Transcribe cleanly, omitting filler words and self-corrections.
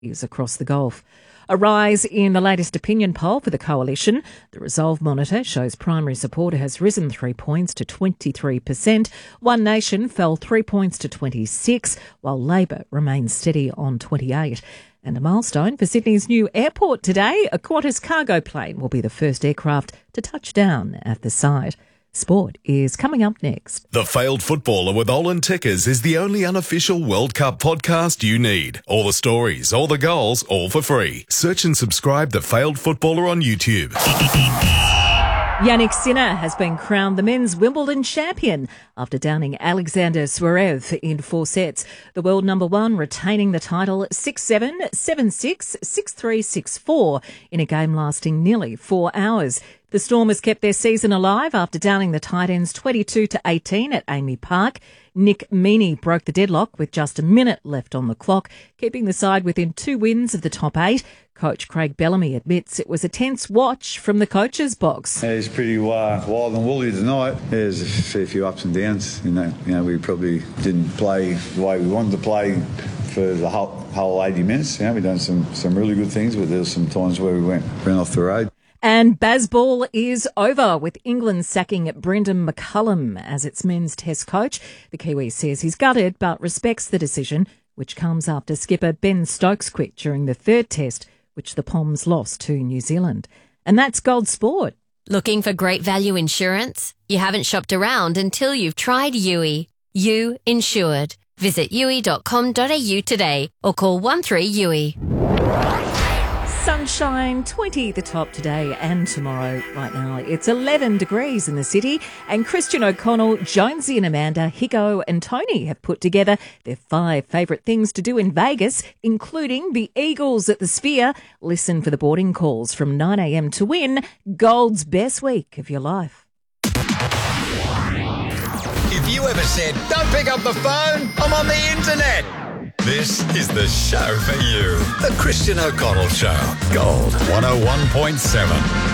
across the Gulf. A rise in the latest opinion poll for the coalition. The Resolve Monitor shows primary support has risen 3 points to 23%. One Nation fell 3 points to 26%, while Labor remains steady on 28%. And a milestone for Sydney's new airport today. A Qantas cargo plane will be the first aircraft to touch down at the site. Sport is coming up next. The Failed Footballer with Olin Tickers is the only unofficial World Cup podcast you need. All the stories, all the goals, all for free. Search and subscribe The Failed Footballer on YouTube. Yannick Sinner has been crowned the men's Wimbledon champion after downing Alexander Zverev in 4 sets. The world number one retaining the title 6-7, 7-6, 6-3, 6-4 in a game lasting nearly 4 hours. The Stormers kept their season alive after downing the Titans 22-18 at Amy Park. Nick Meaney broke the deadlock with just a minute left on the clock, keeping the side within 2 wins of the top 8. Coach Craig Bellamy admits it was a tense watch from the coach's box. It's pretty wild and woolly tonight. There's a fair few ups and downs. You know, we probably didn't play the way we wanted to play for the whole 80 minutes. You know, we've done some really good things, but there were some times where we went off the road. And Bazball is over, with England sacking Brendan McCullum as its men's test coach. The Kiwi says he's gutted but respects the decision, which comes after skipper Ben Stokes quit during the 3rd test, which the Poms lost to New Zealand. And that's Gold Sport. Looking for great value insurance? You haven't shopped around until you've tried Yui. You Insured. Visit yui.com.au today or call 13-YUI. Sunshine, 20 the top today and tomorrow. Right now it's 11 degrees in the city, and Christian O'Connell, Jonesy and Amanda, Higo and Tony have put together their 5 favourite things to do in Vegas, including the Eagles at the Sphere. Listen for the boarding calls from 9 a.m. to win Gold's best week of your life. If you ever said, "Don't pick up the phone, I'm on the internet," this is the show for you. The Christian O'Connell Show. Gold 101.7.